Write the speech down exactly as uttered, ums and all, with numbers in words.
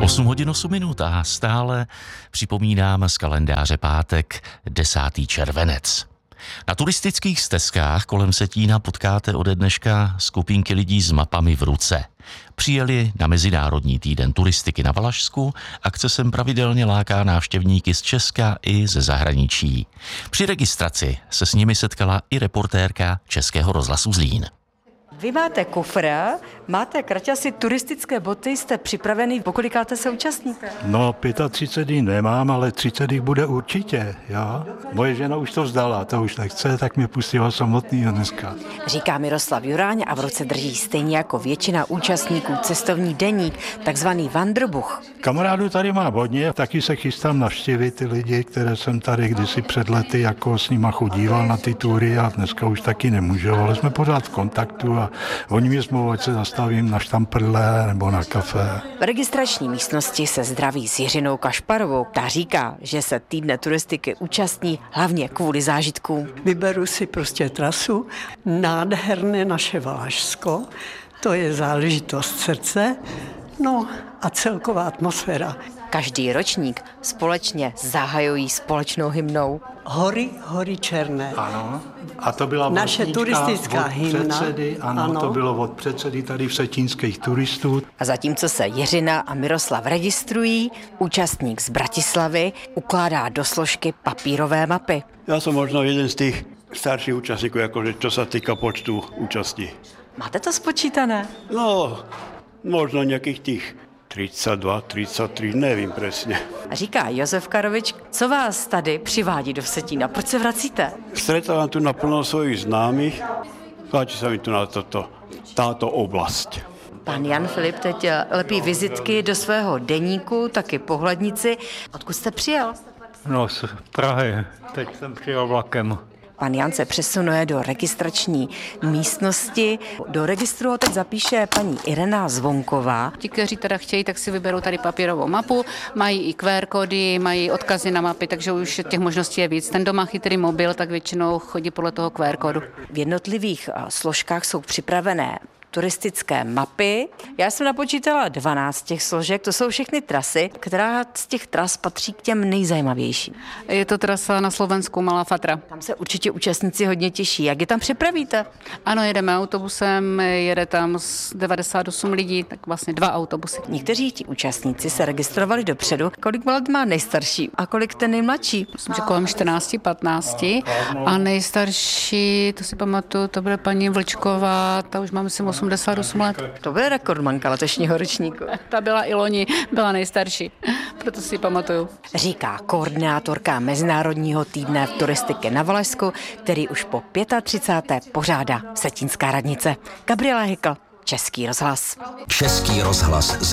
osm hodin osm minut a stále připomínám z kalendáře pátek desátý červenec. Na turistických stezkách kolem Vsetína potkáte ode dneška skupinky lidí s mapami v ruce. Přijeli na Mezinárodní týden turistiky na Valašsku, akce sem pravidelně láká návštěvníky z Česka i ze zahraničí. Při registraci se s nimi setkala i reportérka Českého rozhlasu Zlín. Vy máte kufr, máte kraťasy, turistické boty, jste připravený, pokolikáte se účastníte? No, třicet pět dní nemám, ale třicet jich bude určitě, jo. Moje žena už to vzdala, to už nechce, tak mě pustila samotnýho dneska. Říká Miroslav Juráň a v ruce drží stejně jako většina účastníků cestovní deník, takzvaný Wanderbuch. Kamarádů tady má hodně, taky se chystám navštívit ty lidi, které jsem tady kdysi před lety jako s nima chodíval na ty tury a dneska už taky nemůžu, ale jsme pořád v kontaktu a oni mě smlouvou, ať se zastavím na štamprle nebo na kafe. V registrační místnosti se zdraví s Jiřinou Kašparovou. Ta říká, že se týdne turistiky účastní hlavně kvůli zážitkům. Vyberu si prostě trasu, nádherné naše Valašsko, to je záležitost srdce, no a celková atmosféra. Každý ročník společně zahajují společnou hymnou. Hory, hory černé. Ano, a to byla naše turistická od hymna. Předsedy, ano, ano, to bylo od předsedy tady vsetínských turistů. A zatímco se Jiřina a Miroslav registrují, účastník z Bratislavy ukládá do složky papírové mapy. Já jsem možná jeden z těch starších účastníků, jakože čo se týká počtu účastí. Máte to spočítané? No, možno nějakých těch třicet dva, třicet tři, nevím přesně. Říká Josef Karovič, co vás tady přivádí do Vsetína? Proč se vracíte? Stretávám tu naplno svojich známých, páči se mi tu na toto, táto oblast. Pan Jan Filip teď lepí vizitky do svého deníku, taky pohlednici. Odkud jste přijel? No, z Prahy. Teď jsem přijel vlakem. Pan Jan se přesunuje do registrační místnosti. Do registru ho teď zapíše paní Irena Zvonková. Ti, kteří teda chtějí, tak si vyberou tady papírovou mapu, mají i Q R kódy, mají odkazy na mapy, takže už těch možností je víc. Ten, kdo má chytrý mobil, tak většinou chodí podle toho Q R kódu. V jednotlivých složkách jsou připravené turistické mapy. Já jsem napočítala dvanáct těch složek, to jsou všechny trasy, která z těch tras patří k těm nejzajímavějším. Je to trasa na Slovensku Malá Fatra. Tam se určitě účastníci hodně těší. Jak je tam přepravíte? Ano, jedeme autobusem, jede tam devadesát osm lidí, tak vlastně dva autobusy. Někteří ti účastníci se registrovali dopředu. Kolik let má nejstarší a kolik ten nejmladší? Myslím, že kolem čtrnáct patnáct. A nejstarší, to si pamatuju, to bude paní Vlčková, ta už má myslím osmdesát osm let. To bude rekordmanka letošního ročníku. Ta byla i loni, byla nejstarší, proto si pamatuju. Říká koordinátorka Mezinárodního týdne turistiky na Valašsku, který už po třicáté páté pořádá Vsetínská radnice. Gabriela Hykl, Český rozhlas. Český rozhlas